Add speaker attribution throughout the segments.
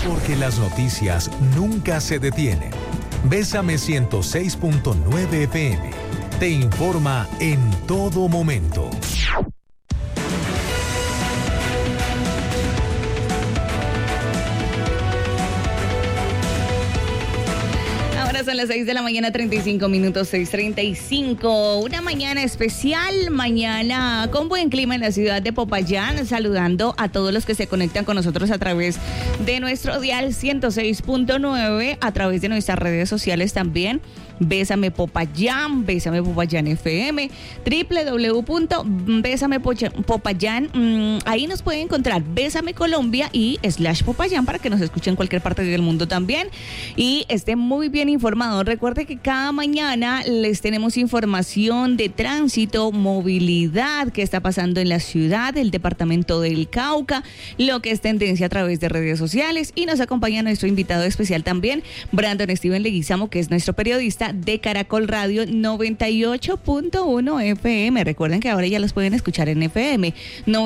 Speaker 1: Porque las noticias nunca se detienen. Bésame 106.9 FM. Te informa en todo momento.
Speaker 2: Son las 6 de la mañana, 35 minutos, 6:35. Una mañana especial, mañana con buen clima en la ciudad de Popayán. Saludando a todos los que se conectan con nosotros a través de nuestro dial 106.9, a través de nuestras redes sociales también. Bésame Popayán, Bésame Popayán FM, www.besamepopayán. Ahí nos pueden encontrar Bésame Colombia y /Popayán para que nos escuchen en cualquier parte del mundo también. Y esté muy bien informado. Recuerde que cada mañana les tenemos información de tránsito, movilidad, qué está pasando en la ciudad, el departamento del Cauca, lo que es tendencia a través de redes sociales. Y nos acompaña nuestro invitado especial también, Brandon Steven Leguizamo, que es nuestro periodista de Caracol Radio 98.1 FM. Recuerden que ahora ya los pueden escuchar en FM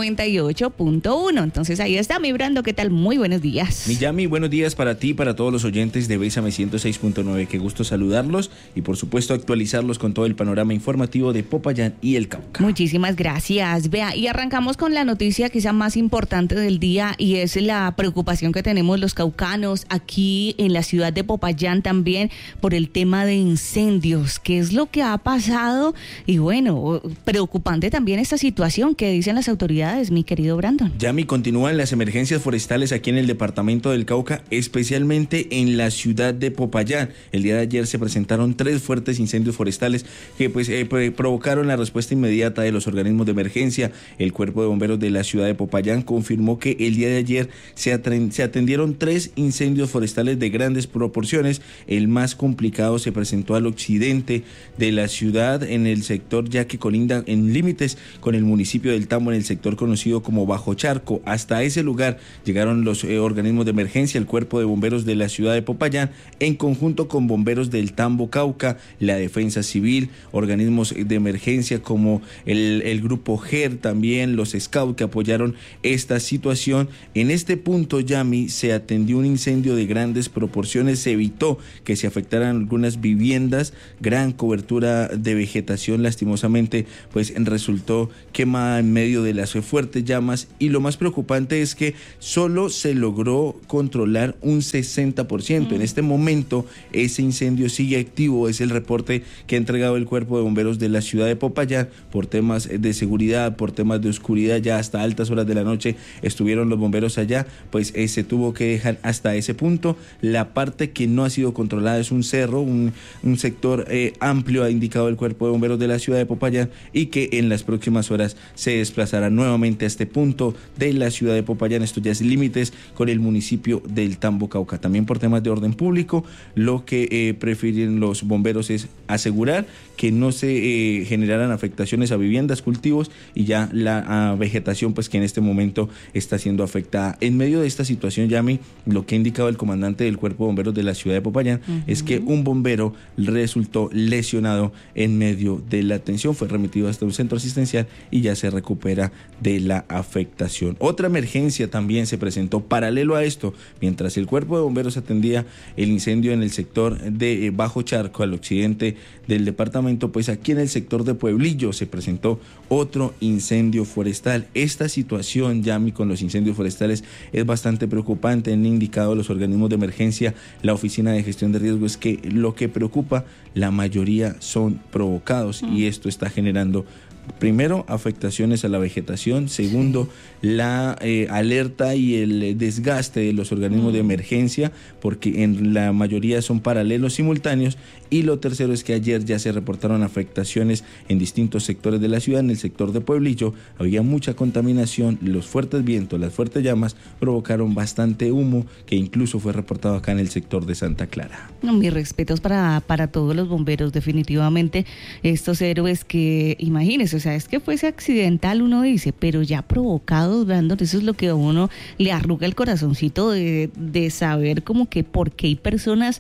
Speaker 2: 98.1. Entonces ahí está mi Brando, ¿qué tal? Muy buenos días.
Speaker 3: Mi Yami, buenos días para ti, para todos los oyentes de Bésame 106.9. Qué gusto saludarlos y por supuesto actualizarlos con todo el panorama informativo de Popayán y el Cauca.
Speaker 2: Muchísimas gracias. Vea, y arrancamos con la noticia quizá más importante del día, y es la preocupación que tenemos los caucanos aquí en la ciudad de Popayán también por el tema de incendios. ¿Qué es lo que ha pasado? Y bueno, preocupante también esta situación. ¿Qué dicen las autoridades, mi querido Brandon?
Speaker 3: Yami, continúan las emergencias forestales aquí en el departamento del Cauca, especialmente en la ciudad de Popayán. El día de ayer se presentaron 3 fuertes incendios forestales que provocaron la respuesta inmediata de los organismos de emergencia. El Cuerpo de Bomberos de la ciudad de Popayán confirmó que el día de ayer se atendieron 3 incendios forestales de grandes proporciones. El más complicado se presentó al occidente de la ciudad, en el sector ya que colinda en límites con el municipio del Tambo, en el sector conocido como Bajo Charco. Hasta ese lugar llegaron los organismos de emergencia, el Cuerpo de Bomberos de la ciudad de Popayán, en conjunto con bomberos del Tambo Cauca, la Defensa Civil, organismos de emergencia como el Grupo GER, también los Scout, que apoyaron esta situación. En este punto, Yami, se atendió un incendio de grandes proporciones, se evitó que se afectaran algunas viviendas, gran cobertura de vegetación lastimosamente pues resultó quemada en medio de las fuertes llamas, y lo más preocupante es que solo se logró controlar un 60%. En este momento ese incendio sigue activo, es el reporte que ha entregado el Cuerpo de Bomberos de la ciudad de Popayán. Por temas de seguridad, por temas de oscuridad, ya hasta altas horas de la noche estuvieron los bomberos allá, pues se tuvo que dejar hasta ese punto. La parte que no ha sido controlada es un cerro, un sector amplio, ha indicado el Cuerpo de Bomberos de la ciudad de Popayán, y que en las próximas horas se desplazará nuevamente a este punto de la ciudad de Popayán. Esto ya es límites con el municipio del Tambo Cauca. También por temas de orden público, lo que prefieren los bomberos es asegurar que no se generaran afectaciones a viviendas, cultivos y ya la vegetación pues que en este momento está siendo afectada. En medio de esta situación, Yami, lo que ha indicado el comandante del Cuerpo de Bomberos de la ciudad de Popayán es que un bombero resultó lesionado en medio de la atención, fue remitido hasta un centro asistencial y ya se recupera de la afectación. Otra emergencia también se presentó paralelo a esto, mientras el Cuerpo de Bomberos atendía el incendio en el sector de Bajo Charco, al occidente del departamento, pues aquí en el sector de Pueblillo se presentó otro incendio forestal. Esta situación, Yami, con los incendios forestales es bastante preocupante. Han indicado los organismos de emergencia, la Oficina de Gestión de Riesgos, que lo que preocupa, la mayoría son provocados, y esto está generando primero afectaciones a la vegetación, segundo la alerta y el desgaste de los organismos de emergencia, porque en la mayoría son paralelos, simultáneos, y lo tercero es que ayer ya se reportaron afectaciones en distintos sectores de la ciudad. En el sector de Pueblillo había mucha contaminación, los fuertes vientos, las fuertes llamas provocaron bastante humo, que incluso fue reportado acá en el sector de Santa Clara.
Speaker 2: Mis respetos para todos los bomberos, definitivamente estos héroes que, imagínense, o sea, es que fuese accidental, uno dice, pero ya provocados, Brandon, eso es lo que a uno le arruga el corazoncito de saber como que por qué hay personas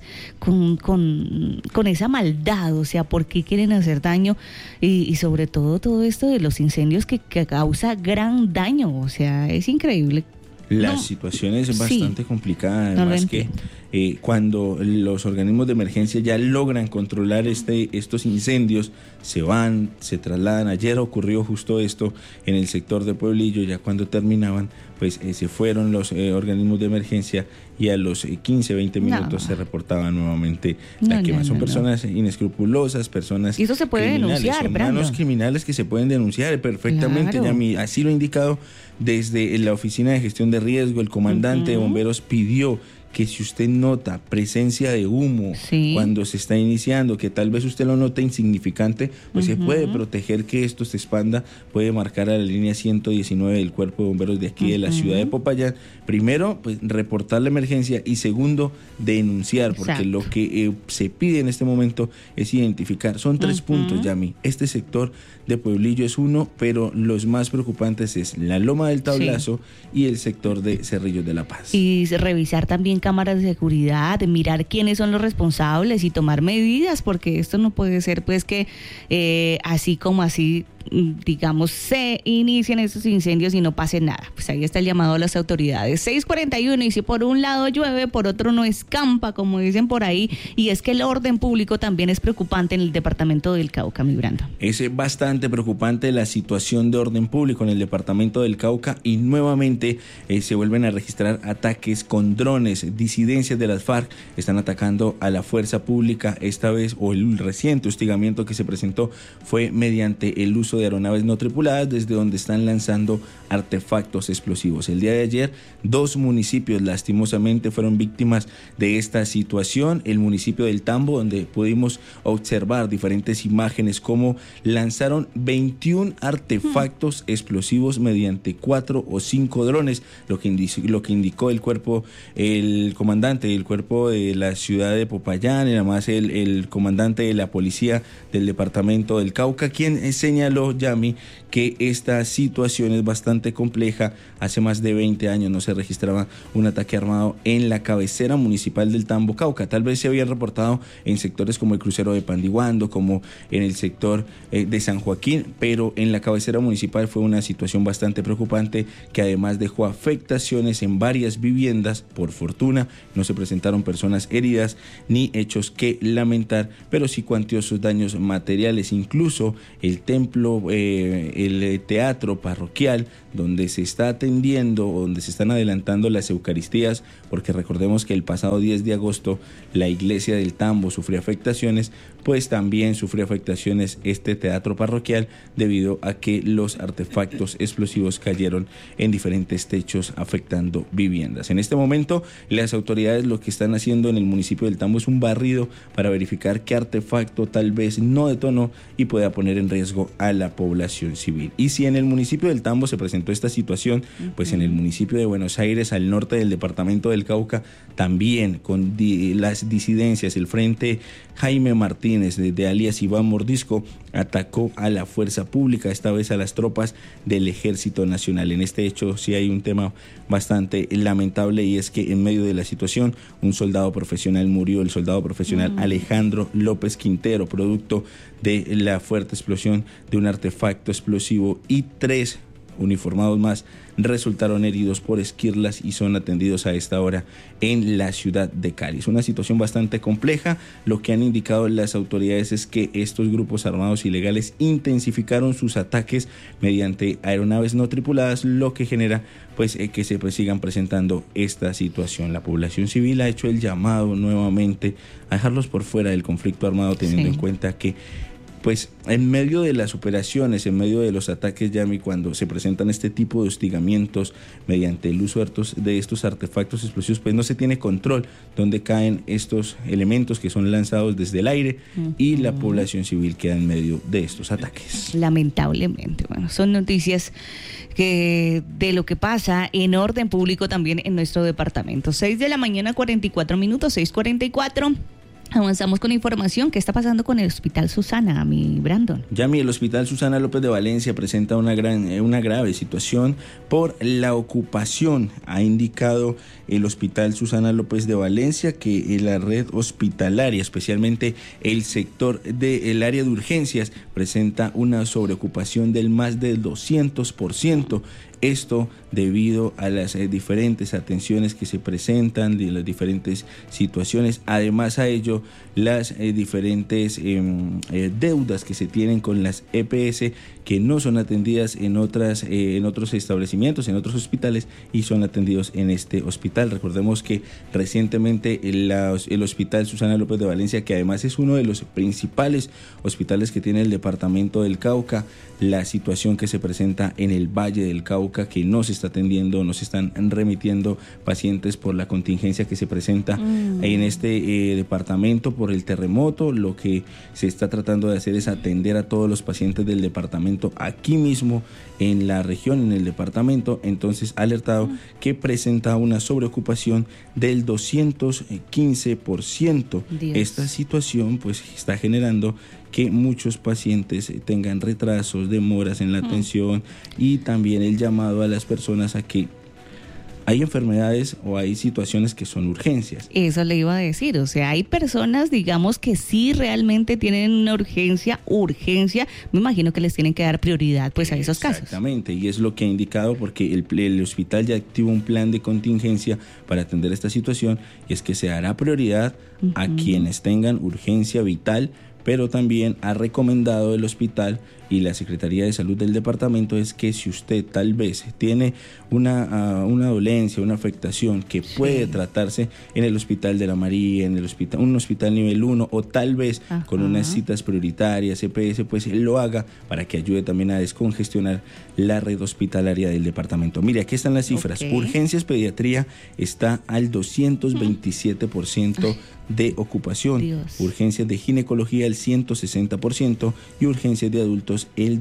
Speaker 2: con esa maldad, o sea, por qué quieren hacer daño, y sobre todo esto de los incendios que causa gran daño, o sea, es increíble.
Speaker 3: La situación es bastante complicada, además que cuando los organismos de emergencia ya logran controlar estos incendios, se trasladan. Ayer ocurrió justo esto en el sector de Pueblillo, ya cuando terminaban, pues se fueron los organismos de emergencia y a los 15, 20 minutos se reportaba nuevamente la quema. Son personas inescrupulosas, personas.
Speaker 2: Y eso se puede denunciar,
Speaker 3: son malos criminales que se pueden denunciar perfectamente. Claro. Así lo ha indicado desde la Oficina de Gestión de Riesgo. El comandante de bomberos pidió que si usted nota presencia de humo cuando se está iniciando, que tal vez usted lo note insignificante, pues se puede proteger que esto se expanda, puede marcar a la línea 119 del Cuerpo de Bomberos de aquí de la ciudad de Popayán. Primero, pues reportar la emergencia y segundo, denunciar, porque lo que se pide en este momento es identificar. Son 3 puntos, Yami. Este sector de Pueblillo es uno, pero los más preocupantes es la Loma del Tablazo y el sector de Cerrillos de la Paz.
Speaker 2: Y revisar también cámaras de seguridad, mirar quiénes son los responsables y tomar medidas, porque esto no puede ser pues que así como así, digamos, se inician estos incendios y no pase nada. Pues ahí está el llamado a las autoridades. 6:41, y si por un lado llueve, por otro no escampa, como dicen por ahí, y es que el orden público también es preocupante en el departamento del Cauca, mi Brando.
Speaker 3: Es bastante preocupante la situación de orden público en el departamento del Cauca, y nuevamente se vuelven a registrar ataques con drones. Disidencias de las FARC están atacando a la fuerza pública, esta vez, o el reciente hostigamiento que se presentó fue mediante el uso de aeronaves no tripuladas, desde donde están lanzando artefactos explosivos. El día de ayer, 2 municipios lastimosamente fueron víctimas de esta situación. El municipio del Tambo, donde pudimos observar diferentes imágenes, como lanzaron 21 artefactos explosivos mediante 4 o 5 drones, lo que indicó el comandante del cuerpo de la ciudad de Popayán, y además el comandante de la policía del departamento del Cauca, quien señaló, Yami, que esta situación es bastante compleja. Hace más de 20 años no se registraba un ataque armado en la cabecera municipal del Tambo, Cauca. Tal vez se habían reportado en sectores como el crucero de Pandiguando, como en el sector de San Joaquín, pero en la cabecera municipal fue una situación bastante preocupante, que además dejó afectaciones en varias viviendas. Por fortuna no se presentaron personas heridas ni hechos que lamentar, pero sí cuantiosos daños materiales. Incluso el templo, el teatro parroquial, donde se está atendiendo, donde se están adelantando las Eucaristías, porque recordemos que el pasado 10 de agosto la iglesia del Tambo sufrió afectaciones, pues también sufrió afectaciones este teatro parroquial, debido a que los artefactos explosivos cayeron en diferentes techos, afectando viviendas. En este momento, las autoridades lo que están haciendo en el municipio del Tambo es un barrido para verificar qué artefacto tal vez no detonó y pueda poner en riesgo a la población civil. Y si en el municipio del Tambo se presentó esta situación, pues en el municipio de Buenos Aires, al norte del departamento del Cauca, también con las disidencias, el Frente Jaime Martínez, de alias Iván Mordisco, atacó a la fuerza pública, esta vez a las tropas del Ejército Nacional. En este hecho sí hay un tema bastante lamentable, y es que en medio de la situación un soldado profesional murió, el soldado profesional Alejandro López Quintero, producto de la fuerte explosión de un artefacto explosivo, y 3 uniformados más resultaron heridos por esquirlas y son atendidos a esta hora en la ciudad de Cali. Es una situación bastante compleja. Lo que han indicado las autoridades es que estos grupos armados ilegales intensificaron sus ataques mediante aeronaves no tripuladas, lo que genera pues que se sigan presentando esta situación. La población civil ha hecho el llamado nuevamente a dejarlos por fuera del conflicto armado, teniendo en cuenta que pues en medio de las operaciones, en medio de los ataques, Yami, cuando se presentan este tipo de hostigamientos mediante el uso de estos artefactos explosivos, pues no se tiene control dónde caen estos elementos que son lanzados desde el aire, y la población civil queda en medio de estos ataques.
Speaker 2: Lamentablemente, bueno, son noticias de lo que pasa en orden público también en nuestro departamento. 6:44 a.m, 6:44. Avanzamos con información. ¿Qué está pasando con el Hospital Susana, mi Brandon?
Speaker 3: Yami, el Hospital Susana López de Valencia presenta una grave situación por la ocupación. Ha indicado el Hospital Susana López de Valencia que la red hospitalaria, especialmente el sector del área de urgencias, presenta una sobreocupación del más del 200%. Esto debido a las diferentes atenciones que se presentan, de las diferentes situaciones. Además a ello, las diferentes deudas que se tienen con las EPS que no son atendidas en otros establecimientos, en otros hospitales, y son atendidos en este hospital. Recordemos que recientemente el Hospital Susana López de Valencia, que además es uno de los principales hospitales que tiene el departamento del Cauca, la situación que se presenta en el Valle del Cauca, que no se está atendiendo, no se están remitiendo pacientes por la contingencia que se presenta en este departamento por el terremoto. Lo que se está tratando de hacer es atender a todos los pacientes del departamento aquí mismo en la región, en el departamento. Entonces ha alertado que presenta una sobreocupación del 215%. Esta situación pues está generando que muchos pacientes tengan retrasos, demoras en la atención, y también el llamado a las personas a que hay enfermedades o hay situaciones que son urgencias.
Speaker 2: Eso le iba a decir, o sea, hay personas, digamos, que sí realmente tienen una urgencia, me imagino que les tienen que dar prioridad pues a esos casos.
Speaker 3: Exactamente, y es lo que ha indicado, porque el hospital ya activó un plan de contingencia para atender esta situación, y es que se dará prioridad a quienes tengan urgencia vital, pero también ha recomendado el hospital y la Secretaría de Salud del departamento es que si usted tal vez tiene una dolencia, una afectación que puede tratarse en el Hospital de la María, en el hospital, un hospital nivel 1, o tal vez con unas citas prioritarias, EPS, pues él lo haga para que ayude también a descongestionar la red hospitalaria del departamento. Mire, aquí están las cifras. Urgencias pediatría está al 227% de ocupación. Urgencias de ginecología el 160% y urgencias de adultos el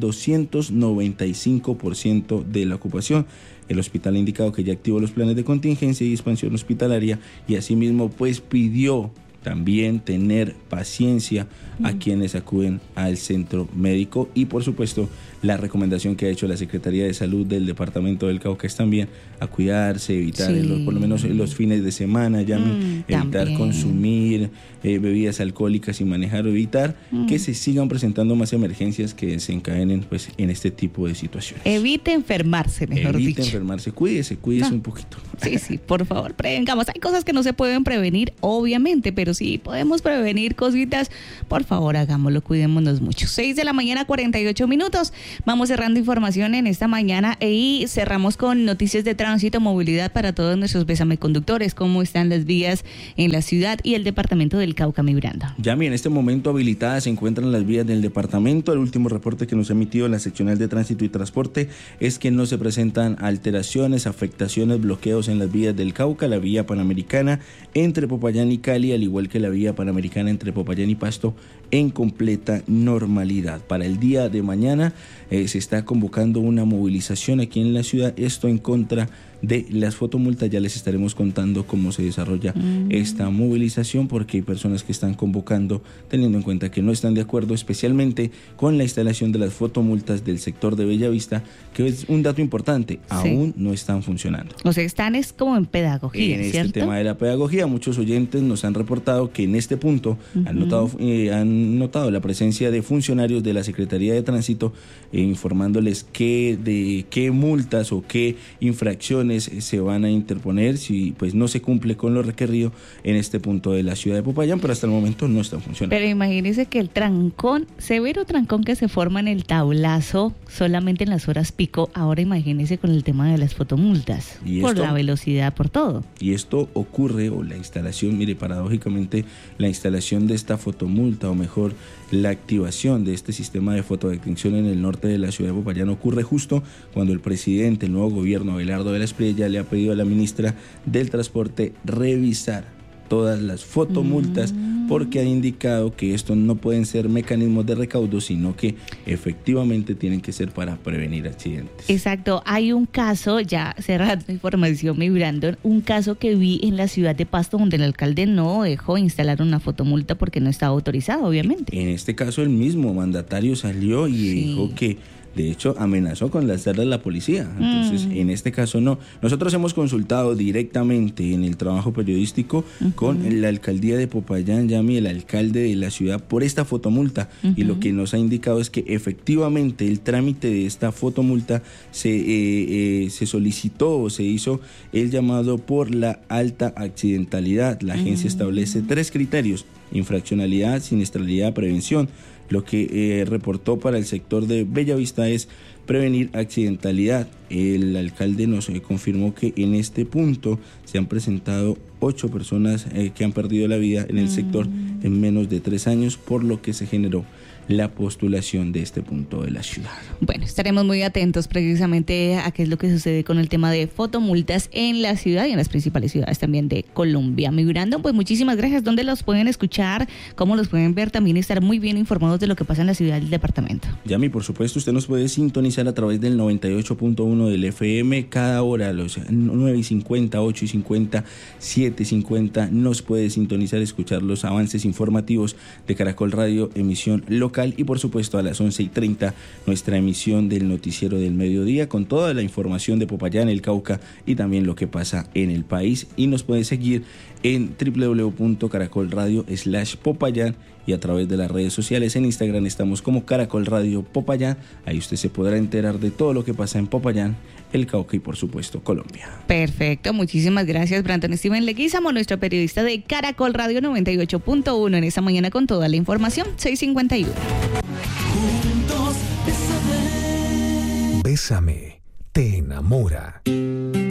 Speaker 3: 295% de la ocupación. El hospital ha indicado que ya activó los planes de contingencia y expansión hospitalaria, y asimismo pues pidió también tener paciencia a quienes acuden al centro médico, y por supuesto la recomendación que ha hecho la Secretaría de Salud del departamento del Cauca es también a cuidarse, evitar por lo menos los fines de semana, evitar consumir bebidas alcohólicas y manejar, o evitar que se sigan presentando más emergencias que desencadenen pues en este tipo de situaciones.
Speaker 2: Evite enfermarse, mejor dicho.
Speaker 3: Evite enfermarse, cuídese un poquito.
Speaker 2: Sí, por favor, prevengamos. Hay cosas que no se pueden prevenir, obviamente, pero sí podemos prevenir cositas. Por favor, hagámoslo, cuidémonos mucho. 6:48 a.m. Vamos cerrando información en esta mañana y cerramos con noticias de tránsito, movilidad para todos nuestros Bésame conductores. ¿Cómo están las vías en la ciudad y el departamento del Cauca, mi Brando?
Speaker 3: Yami, en este momento habilitadas se encuentran las vías del departamento. El último reporte que nos ha emitido la seccional de tránsito y transporte es que no se presentan alteraciones, afectaciones, bloqueos en las vías del Cauca. La vía panamericana entre Popayán y Cali, al igual que la vía panamericana entre Popayán y Pasto, en completa normalidad. Para el día de mañana se está convocando una movilización aquí en la ciudad, esto en contra de las fotomultas. Ya les estaremos contando cómo se desarrolla esta movilización, porque hay personas que están convocando teniendo en cuenta que no están de acuerdo especialmente con la instalación de las fotomultas del sector de Bellavista, que es un dato importante, aún no están funcionando.
Speaker 2: O sea, están es como en pedagogía,
Speaker 3: en
Speaker 2: ¿cierto?
Speaker 3: Este tema de la pedagogía, muchos oyentes nos han reportado que en este punto han notado la presencia de funcionarios de la Secretaría de Tránsito informándoles de qué multas o qué infracciones se van a interponer si pues no se cumple con lo requerido en este punto de la ciudad de Popayán, pero hasta el momento no están funcionando.
Speaker 2: Pero imagínese que el severo trancón que se forma en el tablazo solamente en las horas pico, ahora imagínese con el tema de las fotomultas, por la velocidad, por todo.
Speaker 3: Y esto ocurre, o la instalación, mire, paradójicamente, la instalación de esta fotomulta, o mejor, la activación de este sistema de fotodetención en el norte de la ciudad de Popayán ocurre justo cuando el presidente, el nuevo gobierno, Abelardo de la Espriella, le ha pedido a la ministra del Transporte revisar todas las fotomultas, porque ha indicado que esto no pueden ser mecanismos de recaudo, sino que efectivamente tienen que ser para prevenir accidentes.
Speaker 2: Exacto, hay un caso, ya cerrando información, mi Brandon, un caso que vi en la ciudad de Pasto donde el alcalde no dejó instalar una fotomulta porque no estaba autorizado, obviamente.
Speaker 3: En este caso el mismo mandatario salió y dijo que De hecho, amenazó con lanzarle a la policía. Entonces, en este caso no. Nosotros hemos consultado directamente en el trabajo periodístico con la alcaldía de Popayán, Yami, el alcalde de la ciudad, por esta fotomulta. Y lo que nos ha indicado es que efectivamente el trámite de esta fotomulta se solicitó o se hizo el llamado por la alta accidentalidad. La agencia establece 3 criterios: infraccionalidad, siniestralidad, prevención. Lo que reportó para el sector de Bellavista es prevenir accidentalidad. El alcalde nos confirmó que en este punto se han presentado 8 personas que han perdido la vida en el sector en menos de 3 años, por lo que se generó la postulación de este punto de la ciudad.
Speaker 2: Bueno, estaremos muy atentos precisamente a qué es lo que sucede con el tema de fotomultas en la ciudad y en las principales ciudades también de Colombia. Mi Brandon, pues muchísimas gracias. ¿Dónde los pueden escuchar? ¿Cómo los pueden ver? También estar muy bien informados de lo que pasa en la ciudad y el departamento.
Speaker 3: Yami, por supuesto, usted nos puede sintonizar a través del 98.1 del FM cada hora, a los 9:50, 8:50, 7:50. Nos puede sintonizar, escuchar los avances informativos de Caracol Radio, emisión local. Y por supuesto a las 11:30 nuestra emisión del noticiero del mediodía con toda la información de Popayán, el Cauca y también lo que pasa en el país. Y nos puede seguir en www.caracolradio.com/Popayán y a través de las redes sociales. En Instagram estamos como Caracol Radio Popayán. Ahí usted se podrá enterar de todo lo que pasa en Popayán, el Cauca y por supuesto Colombia.
Speaker 2: Perfecto, muchísimas gracias Brandon Steven Leguizamo, nuestro periodista de Caracol Radio 98.1 en esta mañana con toda la información. 6:51.
Speaker 1: Bésame, te enamora.